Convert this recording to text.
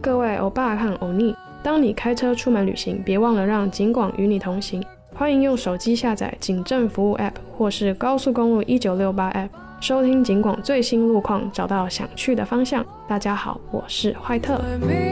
各位欧巴和欧尼，当你开车出门旅行，别忘了让警广与你同行。欢迎用手机下载警政服务 App 或是高速公路1968 App， 收听警广最新路况，找到想去的方向。大家好，我是怀特。